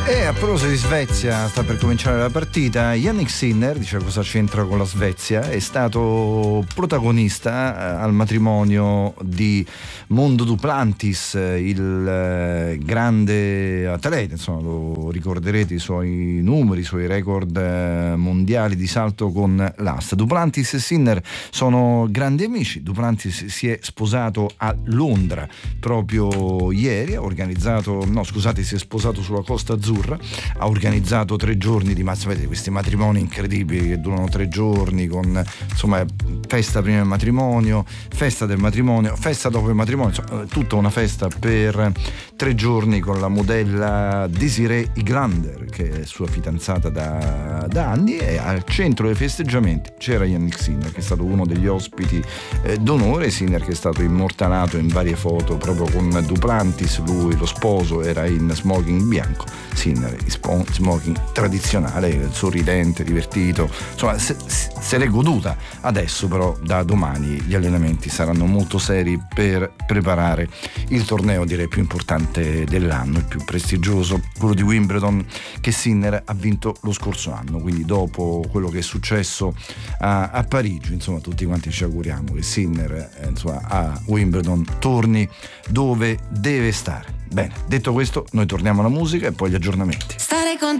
E a proposito di Svezia, sta per cominciare la partita. Jannik Sinner, dice cosa c'entra con la Svezia, è stato protagonista al matrimonio di Mondo Duplantis, il grande atleta, insomma lo ricorderete, i suoi numeri, i suoi record mondiali di salto con l'asta. Duplantis e Sinner sono grandi amici. Duplantis si è sposato a Londra proprio ieri, si è sposato sulla Costa Azzurra. Ha organizzato 3 giorni di questi matrimoni incredibili che durano 3 giorni, con insomma festa prima del matrimonio, festa del matrimonio, festa dopo il matrimonio, insomma, tutta una festa per 3 giorni con la modella Desiree Iglander, che è sua fidanzata da anni, e al centro dei festeggiamenti c'era Jannik Sinner, che è stato uno degli ospiti d'onore. Sinner che è stato immortalato in varie foto proprio con Duplantis, lui lo sposo era in smoking bianco, Sinner in smoking tradizionale, sorridente, divertito, insomma se l'è goduta. Adesso però da domani gli allenamenti saranno molto seri per preparare il torneo direi più importante dell'anno, il più prestigioso, quello di Wimbledon, che Sinner ha vinto lo scorso anno. Quindi dopo quello che è successo a Parigi, insomma tutti quanti ci auguriamo che Sinner a Wimbledon torni dove deve stare. Bene, detto questo, noi torniamo alla musica e poi gli aggiornamenti. Stare con